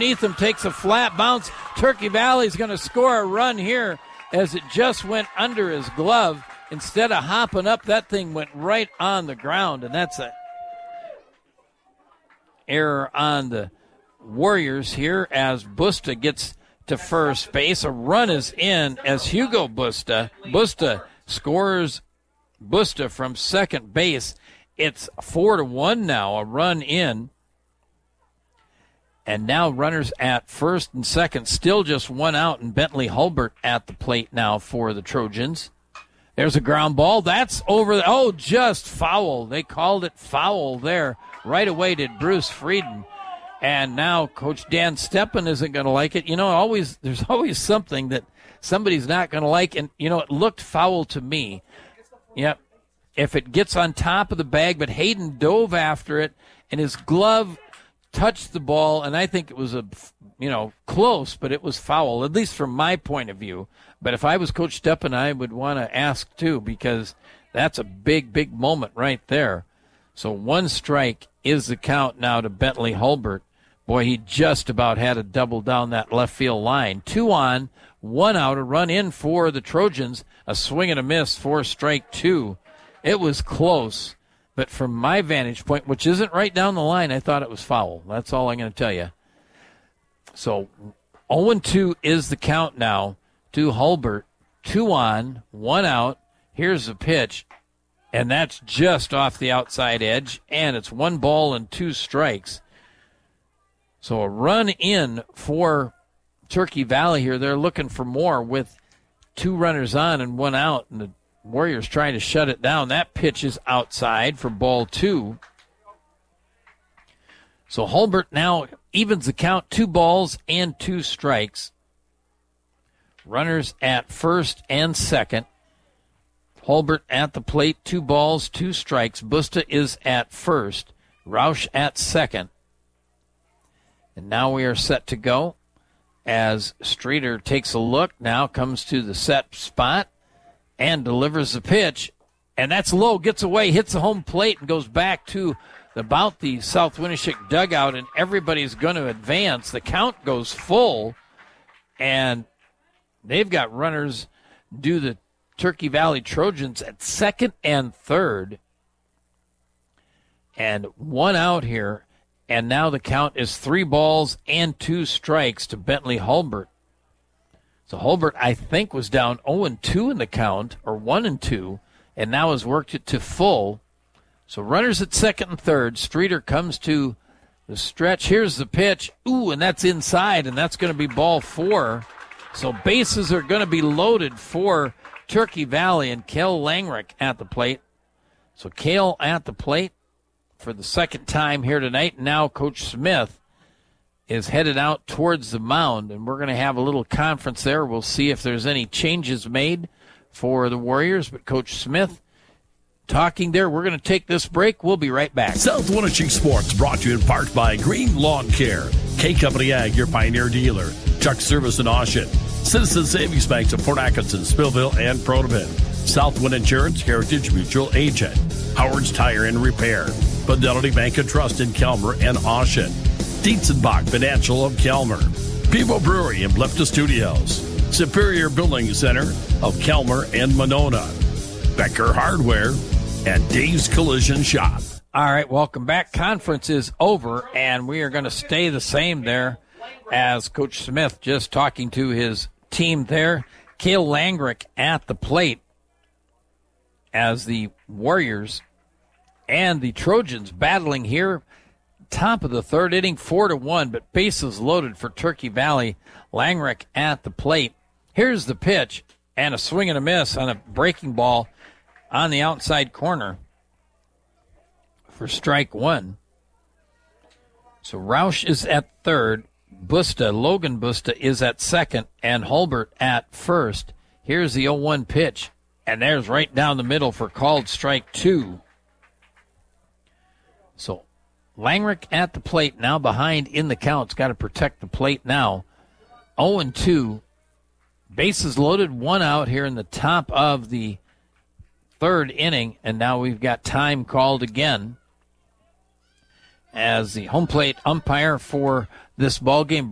underneath him, takes a flat bounce. Turkey Valley's going to score a run here as it just went under his glove. Instead of hopping up, that thing went right on the ground, and that's a error on the Warriors here as Busta gets to first base. A run is in as Hugo Busta scores Busta from second base. It's 4-1 now, a run in. And now runners at first and second, still just one out, and Bentley Hulbert at the plate now for the Trojans. There's a ground ball. That's over. Just foul. They called it foul there. Right away did Bruce Frieden. And now Coach Dan Steppen isn't going to like it. There's always something that somebody's not going to like. And, it looked foul to me. Yep. If it gets on top of the bag, but Hayden dove after it, and his glove touched the ball, and I think it was close, but it was foul, at least from my point of view. But if I was Coach Steppen, I would want to ask too, because that's a big, big moment right there. So 1 strike is the count now to Bentley Hulbert. Boy, he just about had to double down that left field line. 2 on, 1 out, a run in for the Trojans, a swing and a miss for strike 2. It was close, but from my vantage point, which isn't right down the line, I thought it was foul. That's all I'm going to tell you. So 0-2 is the count now to Hulbert. 2 on, 1 out. Here's the pitch, and that's just off the outside edge, and it's 1 ball and 2 strikes. So a run in for Turkey Valley here. They're looking for more with 2 runners on and 1 out, and the Warriors trying to shut it down. That pitch is outside for ball 2. So Hulbert now evens the count, 2 balls and 2 strikes. Runners at first and second. Hulbert at the plate, 2 balls, 2 strikes. Busta is at first. Roush at second. And now we are set to go as Streeter takes a look, now comes to the set spot and delivers the pitch. And that's low, gets away, hits the home plate, and goes back to about the South Winneshiek dugout, and everybody's going to advance. The count goes full, and they've got runners due the Turkey Valley Trojans at second and third. And 1 out here, and now the count is 3 balls and 2 strikes to Bentley Hulbert. So Hulbert, I think, was down 0-2 in the count, or 1-2, and now has worked it to full. So runners at second and third. Streeter comes to the stretch. Here's the pitch. And that's inside, and that's going to be ball 4. So bases are going to be loaded for Turkey Valley, and Cale Langrick at the plate. So Cale at the plate for the second time here tonight. Now Coach Smith is headed out towards the mound, and we're going to have a little conference there. We'll see if there's any changes made for the Warriors, but Coach Smith talking there. We're going to take this break. We'll be right back. South Winneshiek Sports brought to you in part by Green Lawn Care, K Company Ag, your Pioneer dealer, Chuck Service in Austin, Citizen Savings Banks of Port Atkinson, Spillville, and Protivin, Southwind Insurance, Heritage Mutual Agent, Howard's Tire and Repair, Fidelity Bank and Trust in Kelmer and Austin, Dietzenbach Financial of Kelmer, Pivo Brewery and Blepta Studios, Superior Building Center of Kelmer and Monona, Becker Hardware, and Dave's Collision Shop. All right, welcome back. Conference is over, and we are going to stay the same there as Coach Smith just talking to his team there. Cale Langrick at the plate as the Warriors and the Trojans battling here. Top of the third inning, 4-1, but bases loaded for Turkey Valley. Langrick at the plate. Here's the pitch, and a swing and a miss on a breaking ball on the outside corner for strike 1. So Roush is at third. Logan Busta is at second, and Hulbert at first. Here's the 0-1 pitch, and there's right down the middle for called strike 2. So Langrick at the plate, now behind in the count. It's got to protect the plate now. 0-2. Bases loaded, 1 out here in the top of the third inning, and now we've got time called again as the home plate umpire for this ball game